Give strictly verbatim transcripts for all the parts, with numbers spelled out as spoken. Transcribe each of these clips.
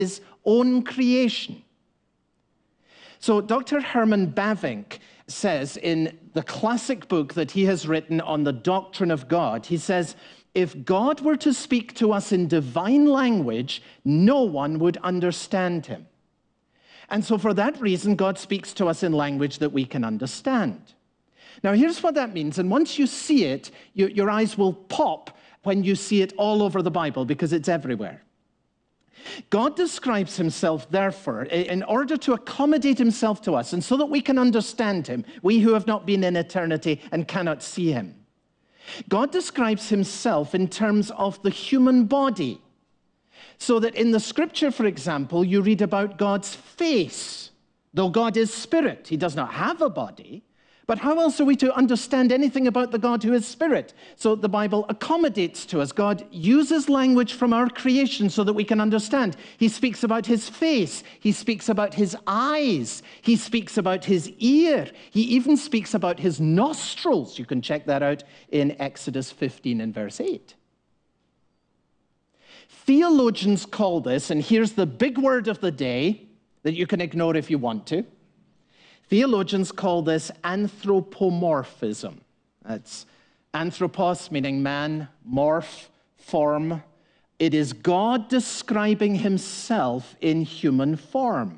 his own creation. So Doctor Herman Bavinck says in the classic book that he has written on the doctrine of God, he says, if God were to speak to us in divine language, no one would understand him. And so for that reason, God speaks to us in language that we can understand. Now, here's what that means. And once you see it, you, your eyes will pop when you see it all over the Bible, because it's everywhere. God describes himself, therefore, in order to accommodate himself to us, and so that we can understand him, we who have not been in eternity and cannot see him. God describes himself in terms of the human body. So that in the scripture, for example, you read about God's face. Though God is spirit, he does not have a body. But how else are we to understand anything about the God who is spirit? So the Bible accommodates to us. God uses language from our creation so that we can understand. He speaks about his face. He speaks about his eyes. He speaks about his ear. He even speaks about his nostrils. You can check that out in Exodus fifteen and verse eight. Theologians call this, and here's the big word of the day that you can ignore if you want to. Theologians call this anthropomorphism. That's anthropos, meaning man, morph, form. It is God describing himself in human form.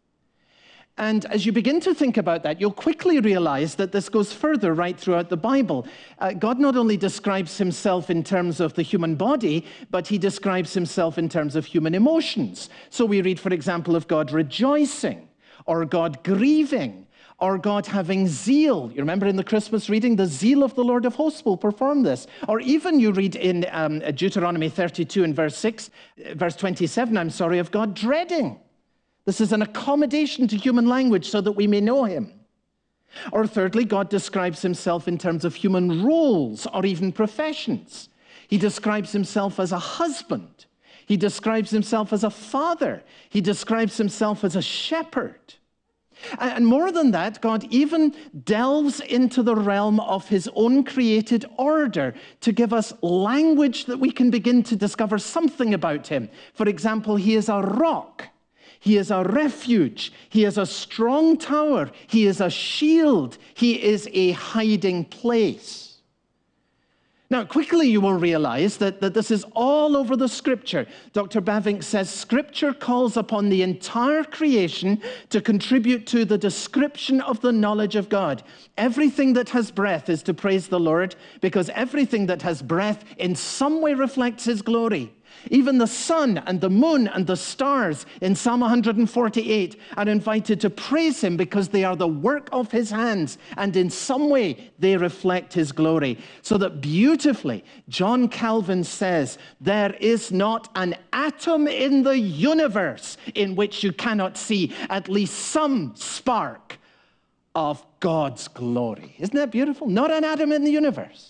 And as you begin to think about that, you'll quickly realize that this goes further right throughout the Bible. Uh, God not only describes himself in terms of the human body, but he describes himself in terms of human emotions. So we read, for example, of God rejoicing, or God grieving, or God having zeal. You remember in the Christmas reading, the zeal of the Lord of hosts will perform this. Or even you read in um, Deuteronomy thirty-two and verse six, verse twenty-seven, I'm sorry, of God dreading. This is an accommodation to human language so that we may know him. Or thirdly, God describes himself in terms of human roles or even professions. He describes himself as a husband. He describes himself as a father. He describes himself as a shepherd. And more than that, God even delves into the realm of his own created order to give us language that we can begin to discover something about him. For example, he is a rock. He is a refuge. He is a strong tower. He is a shield. He is a hiding place. Now, quickly you will realize that, that this is all over the Scripture. Doctor Bavinck says Scripture calls upon the entire creation to contribute to the description of the knowledge of God. Everything that has breath is to praise the Lord, because everything that has breath in some way reflects his glory. Even the sun and the moon and the stars in Psalm one forty-eight are invited to praise him because they are the work of his hands, and in some way they reflect his glory. So that beautifully, John Calvin says, there is not an atom in the universe in which you cannot see at least some spark of God's glory. Isn't that beautiful? Not an atom in the universe.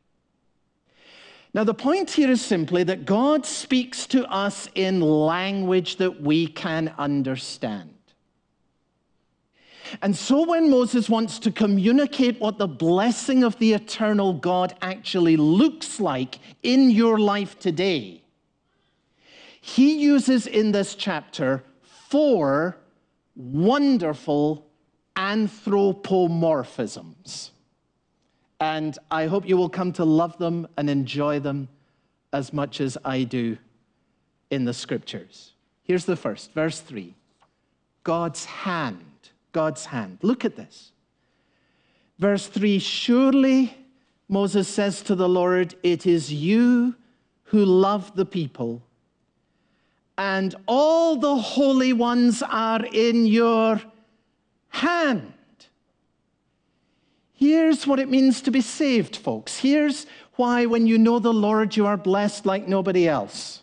Now, the point here is simply that God speaks to us in language that we can understand. And so when Moses wants to communicate what the blessing of the eternal God actually looks like in your life today, he uses in this chapter four wonderful anthropomorphisms. And I hope you will come to love them and enjoy them as much as I do in the Scriptures. Here's the first, verse three. God's hand. God's hand. Look at this. Verse three, surely, Moses says to the Lord, it is you who love the people, and all the holy ones are in your hand. Here's what it means to be saved, folks. Here's why when you know the Lord, you are blessed like nobody else.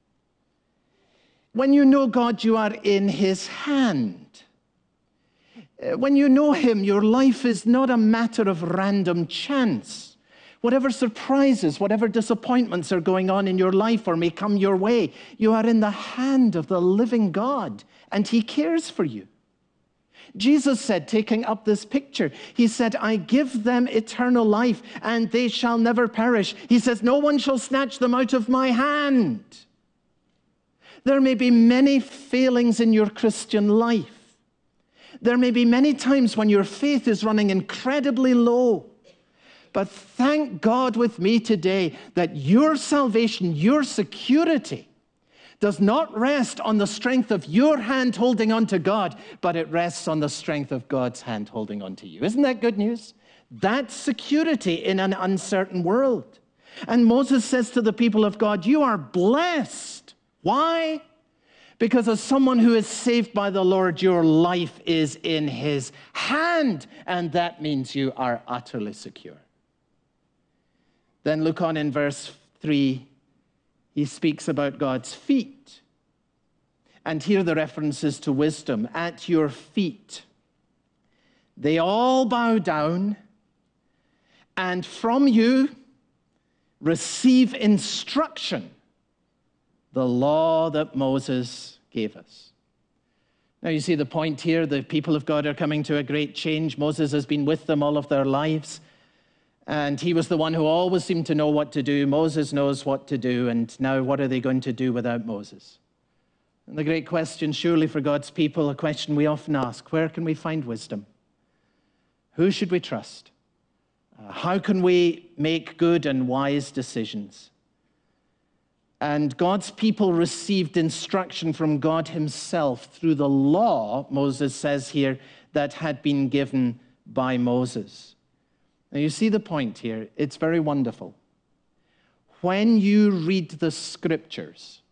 When you know God, you are in his hand. When you know him, your life is not a matter of random chance. Whatever surprises, whatever disappointments are going on in your life or may come your way, you are in the hand of the living God, and he cares for you. Jesus said, taking up this picture, he said, I give them eternal life, and they shall never perish. He says, no one shall snatch them out of my hand. There may be many failings in your Christian life. There may be many times when your faith is running incredibly low. But thank God with me today that your salvation, your security, does not rest on the strength of your hand holding on to God, but it rests on the strength of God's hand holding on to you. Isn't that good news? That's security in an uncertain world. And Moses says to the people of God, you are blessed. Why? Because as someone who is saved by the Lord, your life is in his hand, and that means you are utterly secure. Then look on in verse three. He speaks about God's feet. And here the reference is to wisdom. At your feet, they all bow down, and from you receive instruction, the law that Moses gave us. Now you see the point here. The people of God are coming to a great change. Moses has been with them all of their lives. And he was the one who always seemed to know what to do. Moses knows what to do. And now what are they going to do without Moses? And the great question, surely for God's people, a question we often ask, where can we find wisdom? Who should we trust? Uh, how can we make good and wise decisions? And God's people received instruction from God himself through the law, Moses says here, that had been given by Moses. Now, you see the point here. It's very wonderful. When you read the scriptures,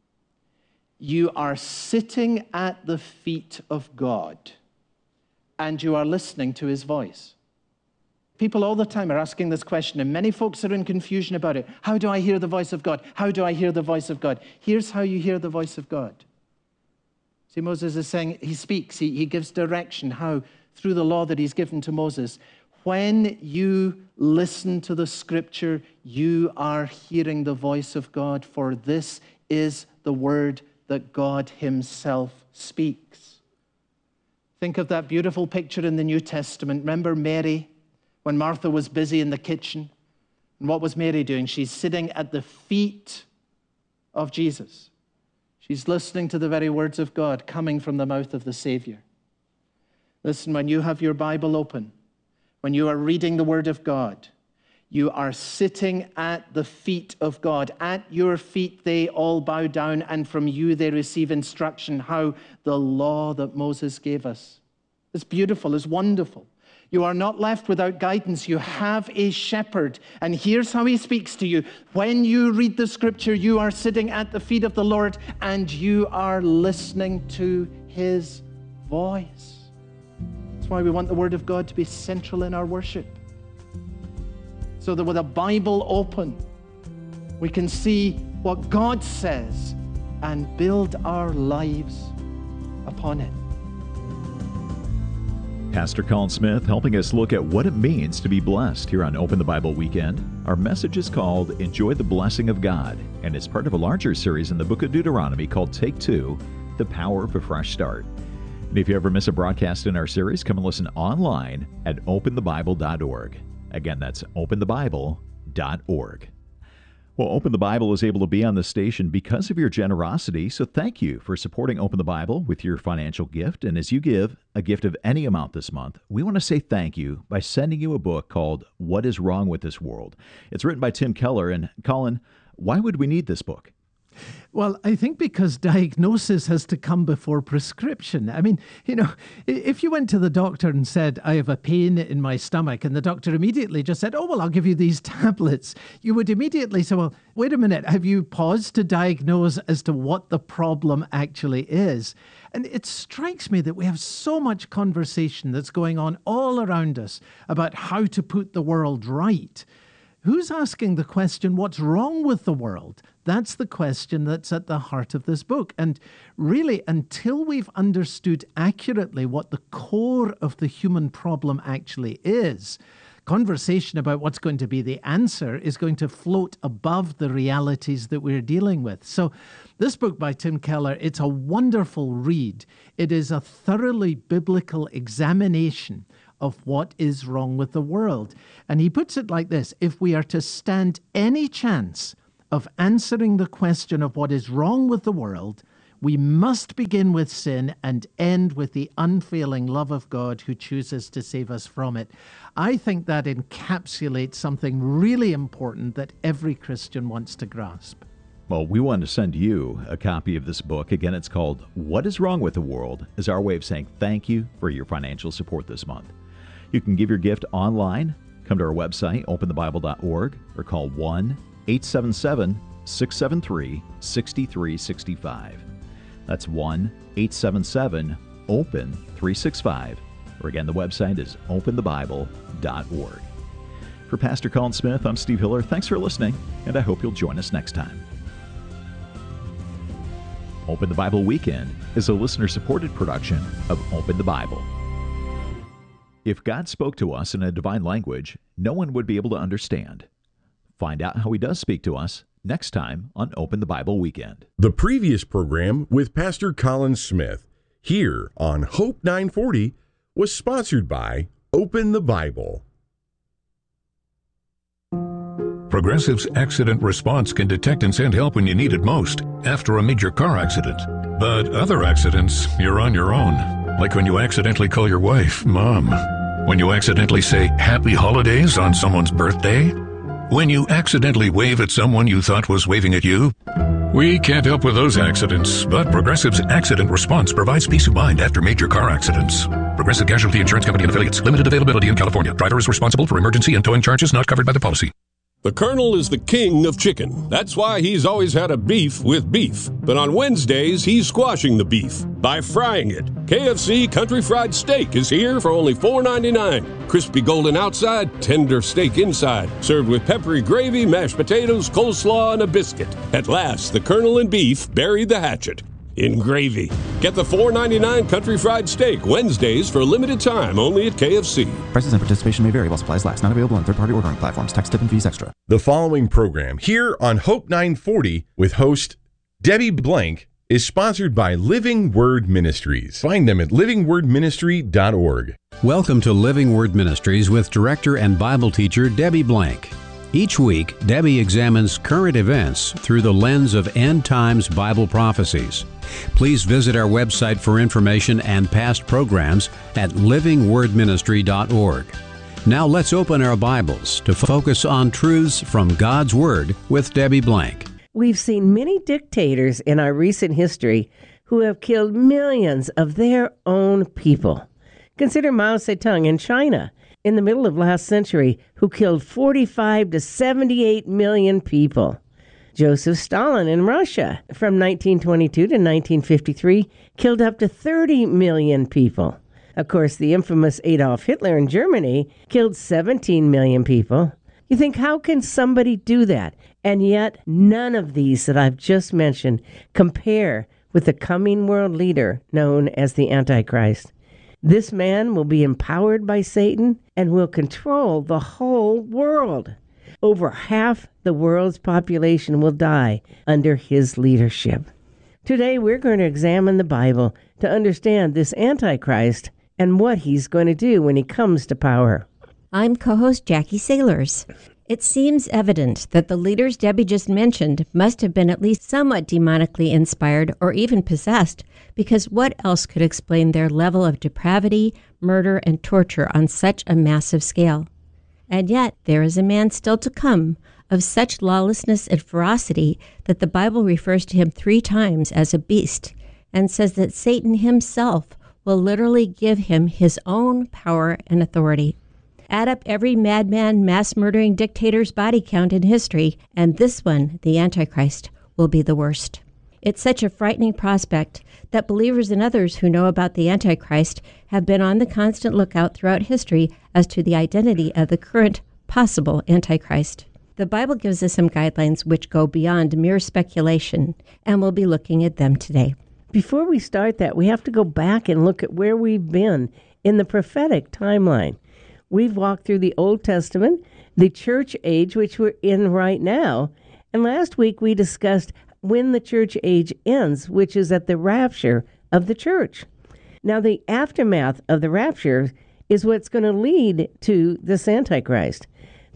you are sitting at the feet of God, and you are listening to his voice. People all the time are asking this question, and many folks are in confusion about it. How do I hear the voice of God? How do I hear the voice of God? Here's how you hear the voice of God. See, Moses is saying, he speaks, he, he gives direction. How? Through the law that he's given to Moses. When you listen to the scripture, you are hearing the voice of God, for this is the word that God himself speaks. Think of that beautiful picture in the New Testament. Remember Mary, when Martha was busy in the kitchen? And what was Mary doing? She's sitting at the feet of Jesus. She's listening to the very words of God coming from the mouth of the Savior. Listen, when you have your Bible open, when you are reading the Word of God, you are sitting at the feet of God. At your feet they all bow down, and from you they receive instruction. How? The law that Moses gave us. It's beautiful, it's wonderful. You are not left without guidance. You have a shepherd. And here's how he speaks to you. When you read the scripture, you are sitting at the feet of the Lord, and you are listening to his voice. That's why we want the Word of God to be central in our worship. So that with a Bible open, we can see what God says and build our lives upon it. Pastor Colin Smith helping us look at what it means to be blessed here on Open the Bible Weekend. Our message is called Enjoy the Blessing of God, and it's part of a larger series in the book of Deuteronomy called Take Two, The Power of a Fresh Start. And if you ever miss a broadcast in our series, come and listen online at open the bible dot org. Again, that's open the bible dot org. Well, Open the Bible is able to be on the station because of your generosity, so thank you for supporting Open the Bible with your financial gift. And as you give a gift of any amount this month, we want to say thank you by sending you a book called What is Wrong with This World? It's written by Tim Keller. And Colin, why would we need this book? Well, I think because diagnosis has to come before prescription. I mean, you know, if you went to the doctor and said, I have a pain in my stomach, and the doctor immediately just said, oh, well, I'll give you these tablets, you would immediately say, well, wait a minute, have you paused to diagnose as to what the problem actually is? And it strikes me that we have so much conversation that's going on all around us about how to put the world right. Who's asking the question, what's wrong with the world? That's the question that's at the heart of this book. And really, until we've understood accurately what the core of the human problem actually is, conversation about what's going to be the answer is going to float above the realities that we're dealing with. So this book by Tim Keller, it's a wonderful read. It is a thoroughly biblical examination of what is wrong with the world. And he puts it like this: if we are to stand any chance of answering the question of what is wrong with the world, we must begin with sin and end with the unfailing love of God who chooses to save us from it. I think that encapsulates something really important that every Christian wants to grasp. Well, we want to send you a copy of this book. Again, it's called What is Wrong with the World, as our way of saying thank you for your financial support this month. You can give your gift online, come to our website, open the bible dot org, or call one eight seven seven, six seven three, six three six five. That's one eight seven seven, open three six five. Or again, the website is open the bible dot org. For Pastor Colin Smith, I'm Steve Hiller. Thanks for listening, and I hope you'll join us next time. Open the Bible Weekend is a listener-supported production of Open the Bible. If God spoke to us in a divine language, no one would be able to understand. Find out how He does speak to us next time on Open the Bible Weekend. The previous program with Pastor Colin Smith here on Hope nine forty was sponsored by Open the Bible. Progressive's accident response can detect and send help when you need it most, after a major car accident. But other accidents, you're on your own. Like when you accidentally call your wife Mom. When you accidentally say Happy Holidays on someone's birthday. When you accidentally wave at someone you thought was waving at you. We can't help with those accidents, but Progressive's accident response provides peace of mind after major car accidents. Progressive Casualty Insurance Company and Affiliates. Limited availability in California. Driver is responsible for emergency and towing charges not covered by the policy. The Colonel is the king of chicken. That's why he's always had a beef with beef. But on Wednesdays, he's squashing the beef by frying it. K F C Country Fried Steak is here for only four ninety-nine. Crispy golden outside, tender steak inside. Served with peppery gravy, mashed potatoes, coleslaw, and a biscuit. At last, the Colonel and beef buried the hatchet in gravy. Get the four ninety-nine Country Fried Steak Wednesdays for a limited time only at K F C. Prices and participation may vary while supplies last. Not available on third-party ordering platforms. Tax, tip, and fees extra. The following program here on Hope nine forty with host Debbie Blank is sponsored by Living Word Ministries. Find them at living word ministry dot org. Welcome to Living Word Ministries with director and Bible teacher Debbie Blank. Each week, Debbie examines current events through the lens of end times Bible prophecies. Please visit our website for information and past programs at living word ministry dot org. Now let's open our Bibles to focus on truths from God's Word with Debbie Blank. We've seen many dictators in our recent history who have killed millions of their own people. Consider Mao Zedong in China in the middle of last century, who killed forty-five to seventy-eight million people. Joseph Stalin in Russia from nineteen twenty-two to nineteen fifty-three killed up to thirty million people. Of course, the infamous Adolf Hitler in Germany killed seventeen million people. You think, how can somebody do that? And yet, none of these that I've just mentioned compare with the coming world leader known as the Antichrist. This man will be empowered by Satan and will control the whole world. Over half the world's population will die under his leadership. Today, we're going to examine the Bible to understand this Antichrist and what he's going to do when he comes to power. I'm co-host Jackie Sailors. It seems evident that the leaders Debbie just mentioned must have been at least somewhat demonically inspired or even possessed, because what else could explain their level of depravity, murder, and torture on such a massive scale? And yet, there is a man still to come of such lawlessness and ferocity that the Bible refers to him three times as a beast and says that Satan himself will literally give him his own power and authority. Add up every madman, mass-murdering dictator's body count in history, and this one, the Antichrist, will be the worst. It's such a frightening prospect that believers and others who know about the Antichrist have been on the constant lookout throughout history as to the identity of the current possible Antichrist. The Bible gives us some guidelines which go beyond mere speculation, and we'll be looking at them today. Before we start that, we have to go back and look at where we've been in the prophetic timeline. We've walked through the Old Testament, the church age, which we're in right now, and last week we discussed when the church age ends, which is at the rapture of the church. Now, the aftermath of the rapture is what's going to lead to this Antichrist.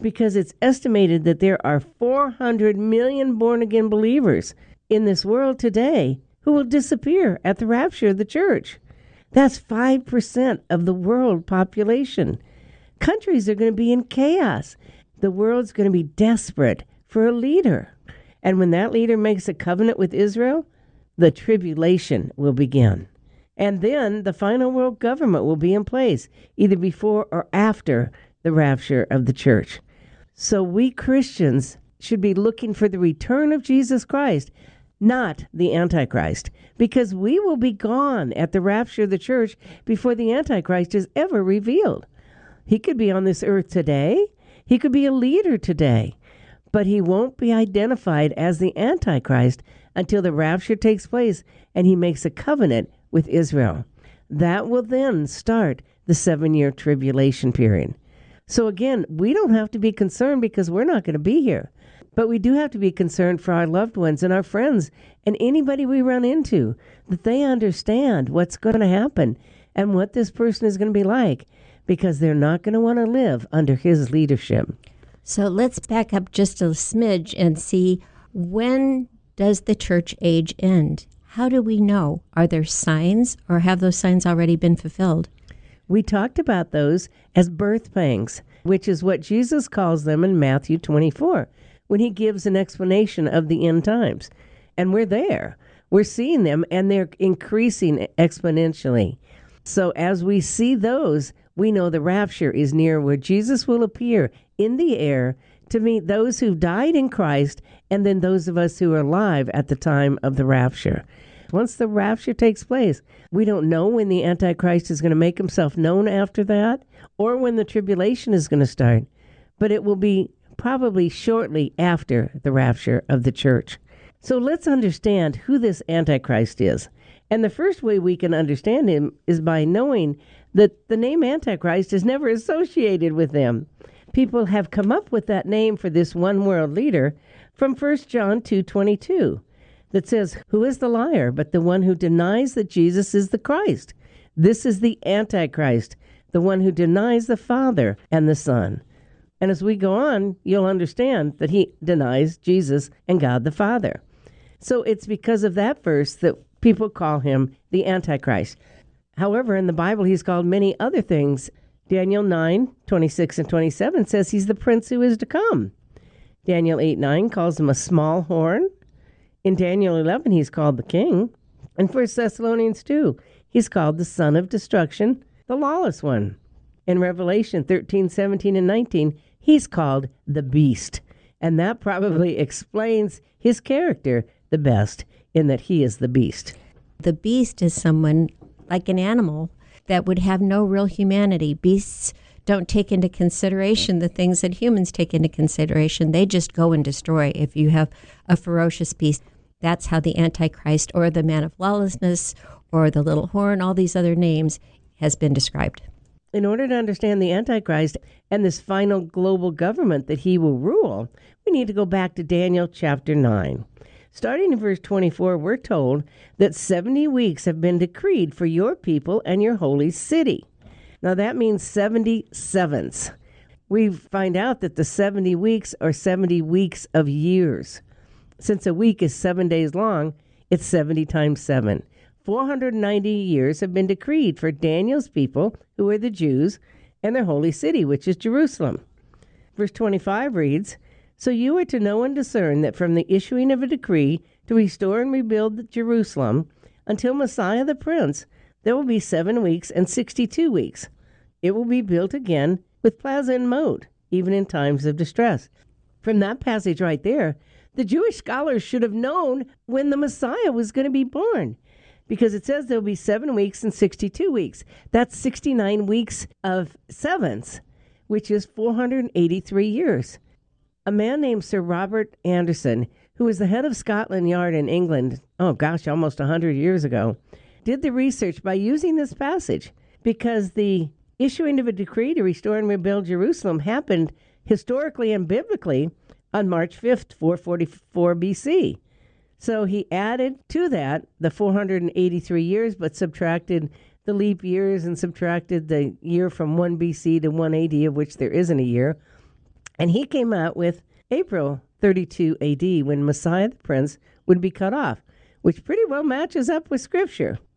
because it's estimated that there are four hundred million born-again believers in this world today who will disappear at the rapture of the church. That's five percent of the world population. Countries are going to be in chaos. The world's going to be desperate for a leader. And when that leader makes a covenant with Israel, the tribulation will begin. And then the final world government will be in place, either before or after the rapture of the church. So we Christians should be looking for the return of Jesus Christ, not the Antichrist, because we will be gone at the rapture of the church before the Antichrist is ever revealed. He could be on this earth today. He could be a leader today, but he won't be identified as the Antichrist until the rapture takes place and he makes a covenant with Israel. That will then start the seven-year tribulation period. So again, we don't have to be concerned because we're not going to be here. But we do have to be concerned for our loved ones and our friends and anybody we run into, that they understand what's going to happen and what this person is going to be like, because they're not going to want to live under his leadership. So let's back up just a smidge and see, when does the church age end? How do we know? Are there signs, or have those signs already been fulfilled? We talked about those as birth pangs, which is what Jesus calls them in Matthew twenty-four, when he gives an explanation of the end times. And we're there. We're seeing them, and they're increasing exponentially. So as we see those, we know the rapture is near, where Jesus will appear in the air to meet those who died in Christ and then those of us who are alive at the time of the rapture. Once the rapture takes place, we don't know when the Antichrist is going to make himself known after that or when the tribulation is going to start, but it will be probably shortly after the rapture of the church. So let's understand who this Antichrist is. And the first way we can understand him is by knowing that the name Antichrist is never associated with them. People have come up with that name for this one world leader from First John two twenty-two that says, "Who is the liar but the one who denies that Jesus is the Christ? This is the Antichrist, the one who denies the Father and the Son." And as we go on, you'll understand that he denies Jesus and God the Father. So it's because of that verse that people call him the Antichrist. However, in the Bible, he's called many other things. Daniel nine, twenty-six and twenty-seven says he's the prince who is to come. Daniel eight nine calls him a small horn. In Daniel eleven, he's called the king. In First Thessalonians two, he's called the son of destruction, the lawless one. In Revelation thirteen, seventeen, and nineteen, he's called the beast. And that probably explains his character the best, in that he is the beast. The beast is someone like an animal that would have no real humanity. Beasts don't take into consideration the things that humans take into consideration. They just go and destroy. If you have a ferocious beast, that's how the Antichrist or the man of lawlessness or the little horn, all these other names, has been described. In order to understand the Antichrist and this final global government that he will rule, we need to go back to Daniel chapter nine. Starting in verse twenty-four, we're told that seventy weeks have been decreed for your people and your holy city. Now that means seventy sevens. We find out that the seventy weeks are seventy weeks of years. Since a week is seven days long, it's seventy times seven. four hundred ninety years have been decreed for Daniel's people, who are the Jews, and their holy city, which is Jerusalem. Verse twenty-five reads, "So you are to know and discern that from the issuing of a decree to restore and rebuild Jerusalem until Messiah the Prince, there will be seven weeks and sixty-two weeks. It will be built again with plaza and moat, even in times of distress." From that passage right there, the Jewish scholars should have known when the Messiah was going to be born, because it says there'll be seven weeks and sixty-two weeks. That's sixty-nine weeks of sevens, which is four hundred eighty-three years. A man named Sir Robert Anderson, who was the head of Scotland Yard in England, oh gosh, almost one hundred years ago, did the research by using this passage, because the issuing of a decree to restore and rebuild Jerusalem happened historically and biblically on March fifth, four forty-four B C. So he added to that the four hundred eighty-three years, but subtracted the leap years and subtracted the year from one B C to one A D, of which there isn't a year. And he came out with April thirty-two A D, when Messiah the Prince would be cut off, which pretty well matches up with Scripture.